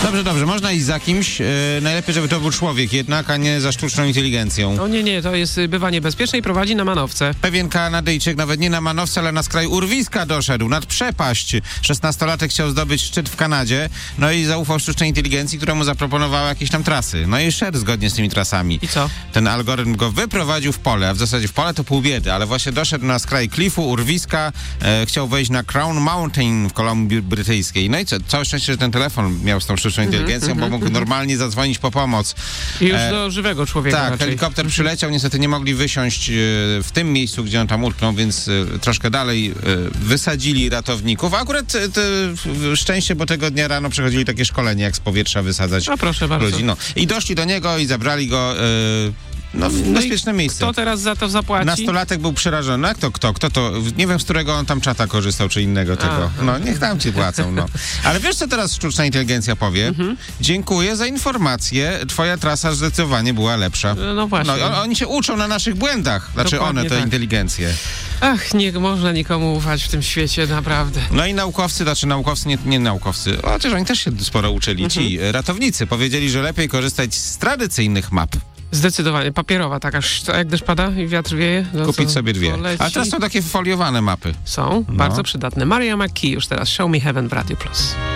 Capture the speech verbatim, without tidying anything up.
Dobrze, dobrze, można iść za kimś. Yy, najlepiej, żeby to był człowiek jednak, a nie za sztuczną inteligencją. O nie, nie, to jest bywa niebezpieczne i prowadzi na manowce. Pewien Kanadyjczyk, nawet nie na manowce, ale na skraj urwiska doszedł, nad przepaść. szesnastolatek chciał zdobyć szczyt w Kanadzie, no i zaufał sztucznej inteligencji, która mu zaproponowała jakieś tam trasy. No i szedł zgodnie z tymi trasami. I co? Ten algorytm go wyprowadził w pole, a w zasadzie w pole to pół biedy, ale właśnie doszedł na skraj klifu, urwiska, e, chciał wejść na Crown Mountain w Kolumbii Brytyjskiej. No i co? Całe szczęście, że ten telefon miał z tą sztuczną inteligencją, mm-hmm, bo mógł mm-hmm. normalnie zadzwonić po pomoc. I już e, do żywego człowieka Tak, raczej. Helikopter przyleciał, niestety nie mogli wysiąść e, w tym miejscu, gdzie on tam utknął, więc e, troszkę dalej e, wysadzili ratowników. A akurat e, te, szczęście, bo tego dnia rano przechodzili takie szkolenie, jak z powietrza wysadzać no, proszę bardzo. ludzi. No. I doszli do niego i zabrali go e, no, w no bezpieczne miejsce. Kto teraz za to zapłaci? Nastolatek był przerażony. Jak to kto? Kto to? Nie wiem, z którego on tam czata korzystał, czy innego tego. A, no, niech tam ci płacą, no. Ale wiesz, co teraz sztuczna inteligencja powie? Mhm. Dziękuję za informację. Twoja trasa zdecydowanie była lepsza. No właśnie. No, on, oni się uczą na naszych błędach. Znaczy Dokładnie one, te tak. inteligencje. Ach, nie można nikomu ufać w tym świecie, naprawdę. No i naukowcy, znaczy naukowcy, nie, nie naukowcy, chociaż oni też się sporo uczyli. Mhm. Ci ratownicy powiedzieli, że lepiej korzystać z tradycyjnych map. Zdecydowanie. Papierowa taka, jak deszcz pada i wiatr wieje. No Kupić co, sobie dwie. A teraz są takie foliowane mapy. Są, no. bardzo przydatne. Maria McKee już teraz. Show Me Heaven w Radio Plus.